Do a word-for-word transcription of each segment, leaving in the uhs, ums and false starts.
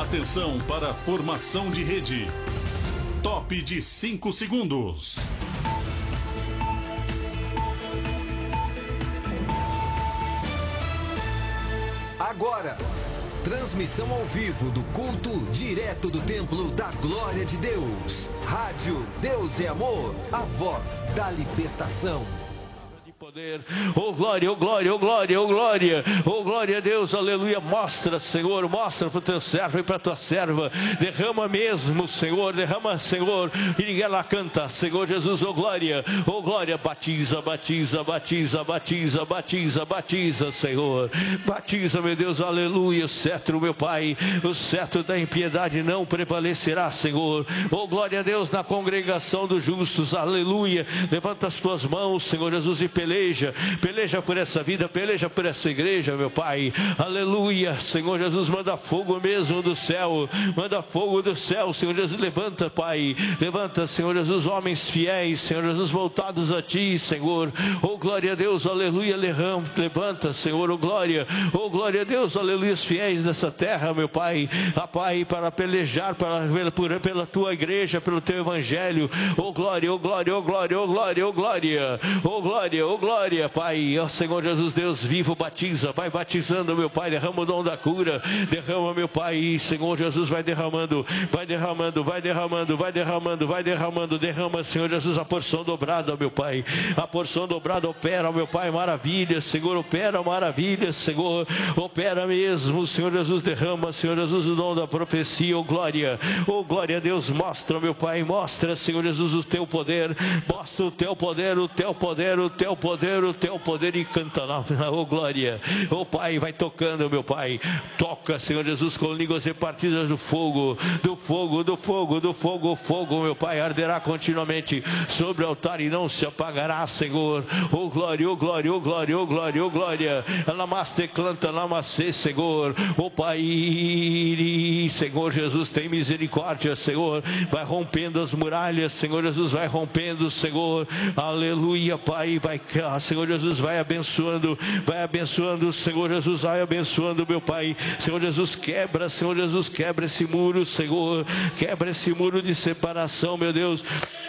Atenção para a formação de rede. Top de cinco segundos. Agora, transmissão ao vivo do culto direto do Templo da Glória de Deus. Rádio Deus é Amor, a voz da libertação. Poder, oh glória, oh glória, oh glória, oh glória, oh glória a Deus, aleluia. Mostra, Senhor, mostra para o teu servo e para a tua serva, derrama mesmo, Senhor, derrama, Senhor, e ela canta, Senhor Jesus, oh glória, oh glória, batiza, batiza, batiza, batiza, batiza, batiza, Senhor, batiza, meu Deus, aleluia. O cetro, meu Pai, o cetro da impiedade não prevalecerá, Senhor, oh glória a Deus, na congregação dos justos, aleluia. Levanta as tuas mãos, Senhor Jesus, e peleja, peleja por essa vida, peleja por essa igreja, meu Pai, aleluia. Senhor Jesus, manda fogo mesmo do céu, manda fogo do céu, Senhor Jesus, levanta, Pai, levanta, Senhor Jesus, homens fiéis, Senhor Jesus, voltados a Ti, Senhor, oh glória a Deus, aleluia, levanta, Senhor, oh glória, oh glória a Deus, aleluia, os fiéis dessa terra, meu Pai, a Pai, para pelejar para, pela, pela Tua igreja, pelo Teu evangelho, oh glória, oh glória, oh glória, oh glória, oh glória, oh glória, oh glória, Pai, ó oh, Senhor Jesus, Deus vivo, batiza, Pai, batizando, meu Pai, derrama o dom da cura, derrama, meu Pai, Senhor Jesus, vai derramando, vai derramando, vai derramando, vai derramando, vai derramando, derrama, Senhor Jesus, a porção dobrada, meu Pai, a porção dobrada, opera, meu Pai, maravilha, Senhor, opera, maravilha, Senhor, opera mesmo, Senhor Jesus, derrama, Senhor Jesus, o dom da profecia, oh glória, oh glória a Deus, mostra, meu Pai, mostra, Senhor Jesus, o Teu poder, mostra o Teu poder, o Teu poder, o Teu poder, o Teu poder, e canta lá, oh glória, oh Pai, vai tocando, meu Pai, toca, Senhor Jesus, com línguas repartidas do fogo, do fogo, do fogo, do fogo, o fogo, meu Pai, arderá continuamente sobre o altar e não se apagará, Senhor, oh glória, oh glória, oh glória, oh glória, oh glória, namaste, canta, namastê, Senhor, oh Pai, Senhor Jesus, tem misericórdia, Senhor, vai rompendo as muralhas, Senhor Jesus, vai rompendo, Senhor, aleluia, Pai, vai, Senhor Jesus, vai abençoando, vai abençoando, Senhor Jesus, vai abençoando, meu Pai, Senhor Jesus, quebra, Senhor Jesus, quebra esse muro, Senhor, quebra esse muro de separação, meu Deus.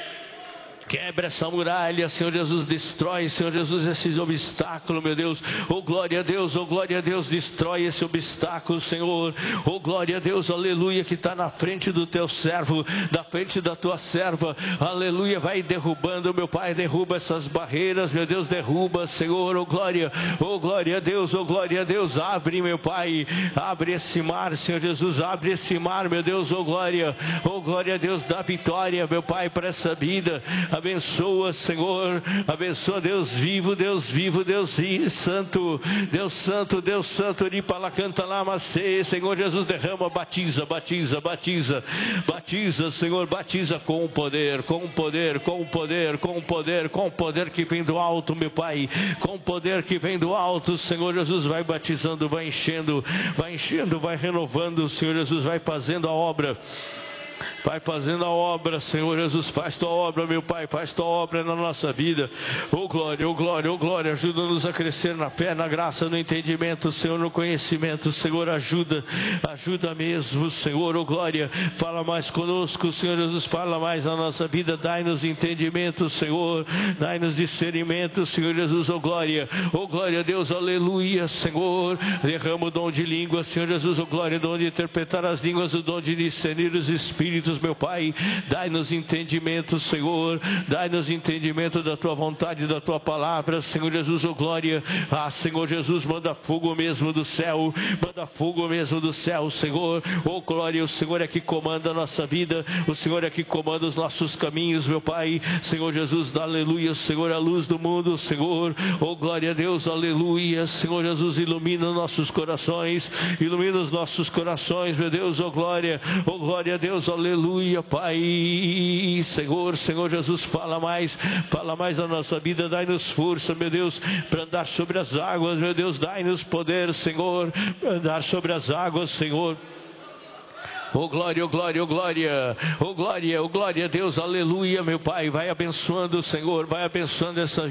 Quebra essa muralha, Senhor Jesus, destrói, Senhor Jesus, esses obstáculos, meu Deus, oh glória a Deus, oh glória a Deus, destrói esse obstáculo, Senhor, oh glória a Deus, aleluia, que está na frente do Teu servo, da frente da Tua serva, aleluia, vai derrubando, meu Pai, derruba essas barreiras, meu Deus, derruba, Senhor, oh glória, oh glória a Deus, oh glória a Deus, abre, meu Pai, abre esse mar, Senhor Jesus, abre esse mar, meu Deus, oh glória, oh glória a Deus, dá vitória, meu Pai, para essa vida, abençoa, Senhor, abençoa, Deus vivo, Deus vivo, Deus santo, Deus santo, Deus santo, Ripala canta lá, macê, Senhor Jesus, derrama, batiza, batiza, batiza, batiza, Senhor, batiza com o poder, com o poder, com o poder, com o poder, com o poder que vem do alto, meu Pai, com o poder que vem do alto, Senhor Jesus, vai batizando, vai enchendo, vai enchendo, vai renovando, Senhor Jesus, vai fazendo a obra. Vai fazendo a obra, Senhor Jesus, faz Tua obra, meu Pai, faz Tua obra na nossa vida, oh glória, oh glória, oh glória, ajuda-nos a crescer na fé, na graça, no entendimento, Senhor, no conhecimento, Senhor, ajuda, ajuda mesmo, Senhor, oh glória, fala mais conosco, Senhor Jesus, fala mais na nossa vida, dai-nos entendimento, Senhor, dai-nos discernimento, Senhor Jesus, oh glória, oh glória a Deus, aleluia, Senhor, derrama o dom de língua, Senhor Jesus, oh glória, o dom de interpretar as línguas, o dom de discernir os espíritos, meu Pai, dai-nos entendimento, Senhor, dai-nos entendimento da Tua vontade, da Tua palavra, Senhor Jesus, oh glória, ah, Senhor Jesus, manda fogo mesmo do céu, manda fogo mesmo do céu, Senhor, oh glória, o Senhor é que comanda a nossa vida, o Senhor é que comanda os nossos caminhos, meu Pai, Senhor Jesus, aleluia, o Senhor é a luz do mundo, Senhor, oh glória a Deus, aleluia, Senhor Jesus, ilumina nossos corações, ilumina os nossos corações, meu Deus, oh glória, oh glória a Deus, aleluia, Aleluia, Pai, Senhor, Senhor Jesus, fala mais, fala mais na nossa vida, dai-nos força, meu Deus, para andar sobre as águas, meu Deus, dai-nos poder, Senhor, para andar sobre as águas, Senhor. Oh glória, oh glória, oh glória, oh glória, oh glória a Deus, aleluia, meu Pai, vai abençoando, Senhor, vai abençoando essa